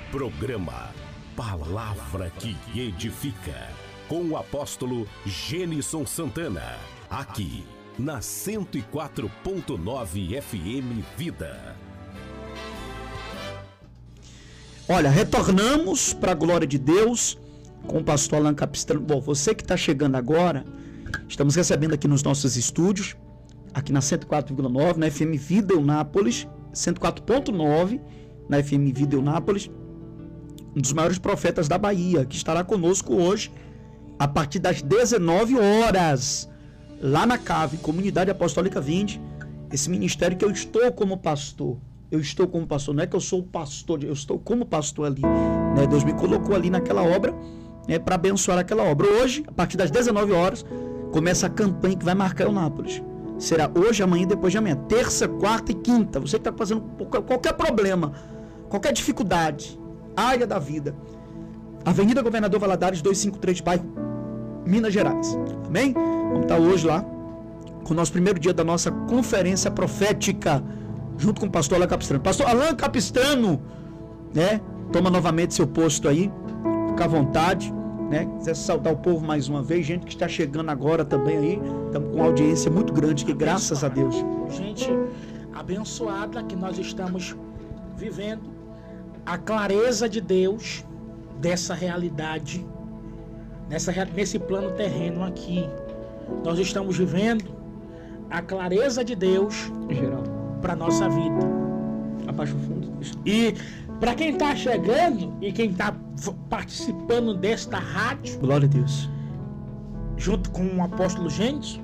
Programa Palavra que Edifica, com o apóstolo Gênison Santana, aqui na 104.9 FM Vida. Olha, retornamos para a glória de Deus com o pastor Alan Capistrano. Bom, você que está chegando agora, estamos recebendo aqui nos nossos estúdios, aqui na 104,9, na FM Vida Eunápolis, 104.9 na FM Vida Eunápolis, um dos maiores profetas da Bahia, que estará conosco hoje, a partir das 19 horas, lá na CAV, Comunidade Apostólica Vinde, esse ministério que eu estou como pastor. Eu estou como pastor, não é que eu sou o pastor, eu estou como pastor ali, né? Deus me colocou ali naquela obra, né, para abençoar aquela obra. Hoje, a partir das 19 horas, começa a campanha que vai marcar Eunápolis. Será hoje, amanhã e depois de amanhã. Terça, quarta e quinta. Você que está fazendo qualquer problema, qualquer dificuldade, área da vida. Avenida Governador Valadares, 253, bairro Minas Gerais. Amém? Vamos estar hoje lá, com o nosso primeiro dia da nossa conferência profética, junto com o pastor Alan Capistrano. Pastor Alan Capistrano, né? Toma novamente seu posto aí, fica à vontade, né? Quiser saudar o povo mais uma vez, gente que está chegando agora também aí, estamos com uma audiência muito grande, que graças a Deus. Gente abençoada que nós estamos vivendo a clareza de Deus dessa realidade, nesse plano terreno aqui. Nós estamos vivendo a clareza de Deus Geral, para nossa vida. abaixa o fundo. E para quem está chegando e quem está participando desta rádio, Glória a Deus. junto com o apóstolo Gênison,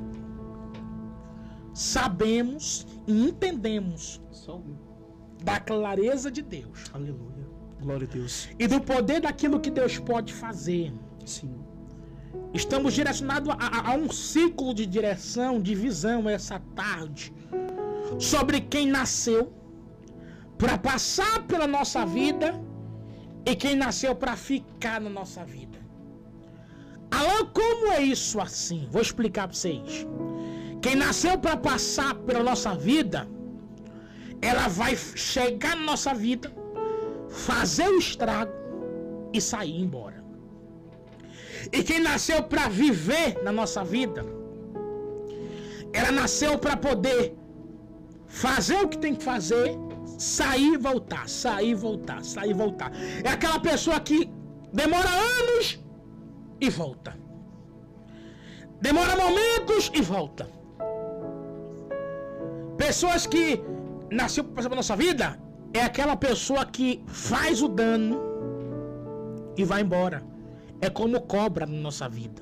sabemos e entendemos da clareza de Deus. Aleluia. Glória a Deus. E do poder daquilo que Deus pode fazer. Sim. Estamos direcionados a um ciclo de direção, de visão essa tarde, sobre quem nasceu para passar pela nossa vida e quem nasceu para ficar na nossa vida. Alan, como é isso assim? Vou explicar para vocês. Quem nasceu para passar pela nossa vida, ela vai chegar na nossa vida, fazer o estrago e sair embora. E quem nasceu para viver na nossa vida, ela nasceu para poder fazer o que tem que fazer, sair e voltar, sair e voltar, sair e voltar. É aquela pessoa que demora anos e volta. Demora momentos e volta. Pessoas que nasceu para passar pela nossa vida, é aquela pessoa que faz o dano e vai embora. É como cobra na nossa vida.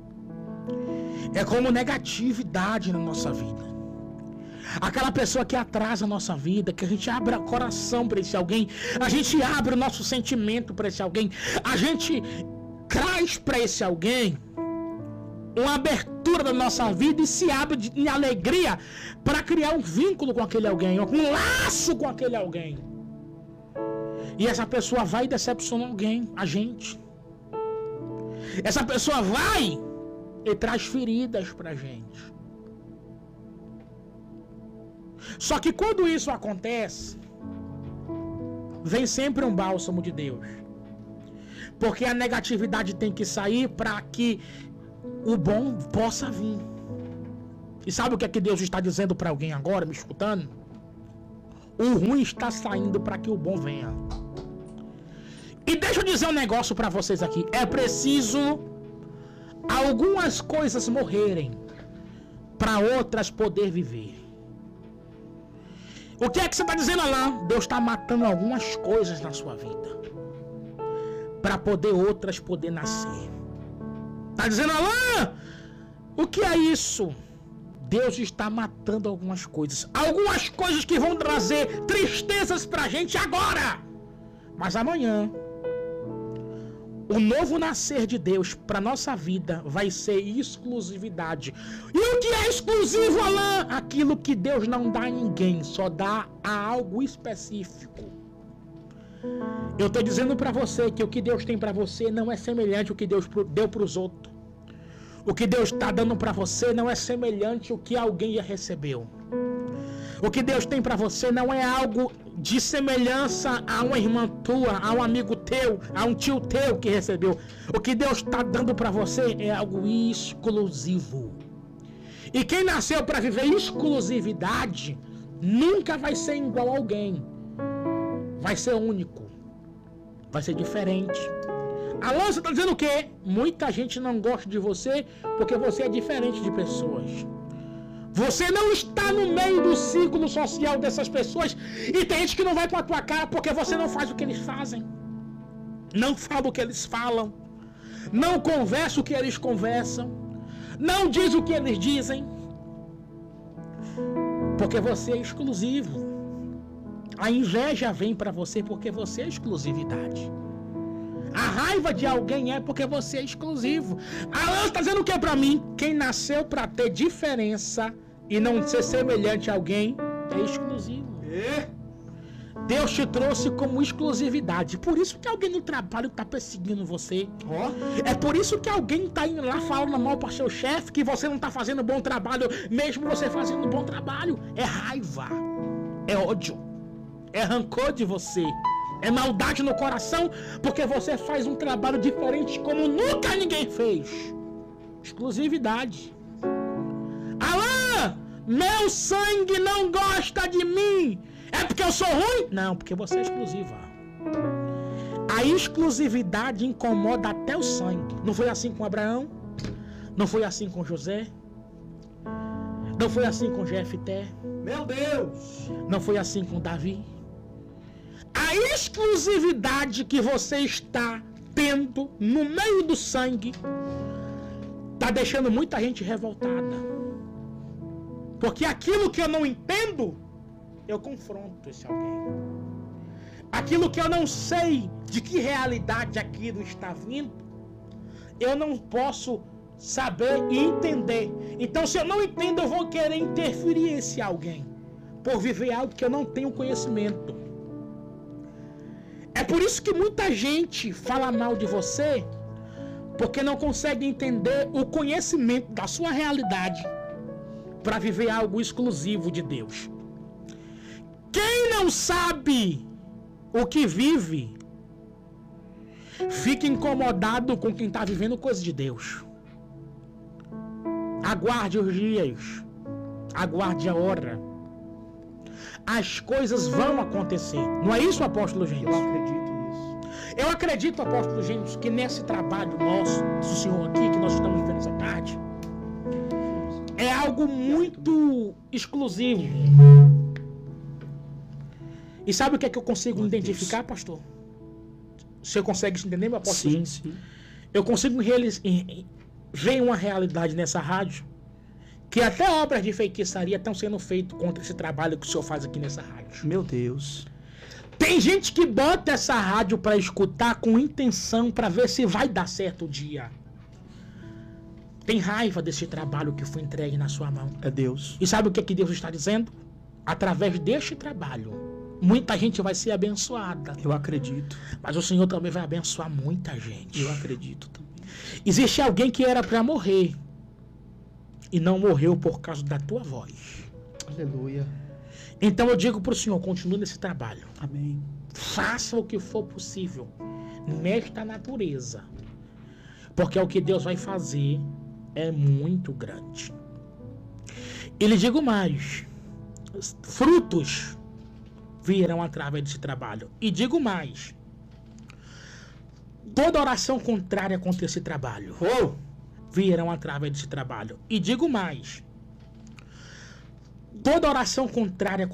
É como negatividade na nossa vida. Aquela pessoa que atrasa a nossa vida, que a gente abre o coração para esse alguém, a gente abre o nosso sentimento para esse alguém, a gente traz para esse alguém uma abertura da nossa vida e se abre em alegria para criar um vínculo com aquele alguém, um laço com aquele alguém. E essa pessoa vai decepcionar alguém, a gente. Essa pessoa vai e traz feridas pra gente. Só que quando isso acontece, vem sempre um bálsamo de Deus. Porque a negatividade tem que sair para que o bom possa vir. E sabe o que é que Deus está dizendo para alguém agora, me escutando? O ruim está saindo para que o bom venha. E deixa eu dizer um negócio para vocês aqui. É preciso algumas coisas morrerem para outras poder viver. O que é que você está dizendo, Alan? Deus está matando algumas coisas na sua vida para poder outras poder nascer. Está dizendo, Alan? O que é isso? Deus está matando algumas coisas. Algumas coisas que vão trazer tristezas para a gente agora. Mas amanhã, o novo nascer de Deus para nossa vida vai ser exclusividade. E o que é exclusivo, Alan? Aquilo que Deus não dá a ninguém, só dá a algo específico. Eu estou dizendo para você que o que Deus tem para você não é semelhante ao que Deus deu para os outros. O que Deus está dando para você não é semelhante ao que alguém já recebeu. O que Deus tem para você não é algo de semelhança a uma irmã tua, a um amigo teu, a um tio teu que recebeu. O que Deus está dando para você é algo exclusivo. E quem nasceu para viver exclusividade nunca vai ser igual a alguém. Vai ser único. Vai ser diferente. Alô, você está dizendo o quê? Muita gente não gosta de você porque você é diferente de pessoas. Você não está no meio do círculo social dessas pessoas. E tem gente que não vai com a tua cara porque você não faz o que eles fazem. Não fala o que eles falam. Não conversa o que eles conversam. Não diz o que eles dizem. Porque você é exclusivo. A inveja vem para você porque você é exclusividade. A raiva de alguém é porque você é exclusivo. Alan está dizendo o que para mim? Quem nasceu para ter diferença e não ser semelhante a alguém é exclusivo. Deus te trouxe como exclusividade. Por isso que alguém no trabalho está perseguindo você. É por isso que alguém está indo lá falando mal para seu chefe que você não está fazendo bom trabalho, mesmo você fazendo bom trabalho. É raiva, é ódio, é rancor de você. É maldade no coração, porque você faz um trabalho diferente como nunca ninguém fez. Exclusividade. Alain, meu sangue não gosta de mim. É porque eu sou ruim? Não, porque você é exclusiva. A exclusividade incomoda até o sangue. Não foi assim com Abraão? Não foi assim com José? Não foi assim com Jefté? Meu Deus! Não foi assim com Davi? A exclusividade que você está tendo no meio do sangue está deixando muita gente revoltada. Porque aquilo que eu não entendo, eu confronto esse alguém. Aquilo que eu não sei de que realidade aquilo está vindo, eu não posso saber e entender. Então, se eu não entendo, eu vou querer interferir esse alguém por viver algo que eu não tenho conhecimento. É por isso que muita gente fala mal de você, porque não consegue entender o conhecimento da sua realidade para viver algo exclusivo de Deus. Quem não sabe o que vive, fica incomodado com quem está vivendo coisa de Deus. Aguarde os dias, aguarde a hora. As coisas vão acontecer. Não é isso, apóstolo Gênesis? Eu acredito nisso. Eu acredito, apóstolo Gênesis, que nesse trabalho nosso, do senhor aqui, que nós estamos vivendo essa tarde, é algo muito exclusivo. E sabe o que é que eu consigo identificar, pastor? Você consegue entender, meu apóstolo Gênesis? Sim. Eu consigo ver uma realidade nessa rádio que até obras de feitiçaria estão sendo feitas contra esse trabalho que o senhor faz aqui nessa rádio. Meu Deus. Tem gente que bota essa rádio para escutar com intenção para ver se vai dar certo o dia. Tem raiva desse trabalho que foi entregue na sua mão. É Deus. E sabe o que que Deus está dizendo? Através deste trabalho, muita gente vai ser abençoada. Eu acredito. Mas o Senhor também vai abençoar muita gente. Eu acredito também. Existe alguém que era para morrer e não morreu por causa da tua voz. Aleluia. Então eu digo para o Senhor, continue nesse trabalho. Amém. Faça o que for possível nesta natureza. Porque o que Deus vai fazer é muito grande. E lhe digo mais, frutos virão através desse trabalho. E digo mais, toda oração contrária contra esse trabalho virão através desse trabalho. E digo mais, toda oração contrária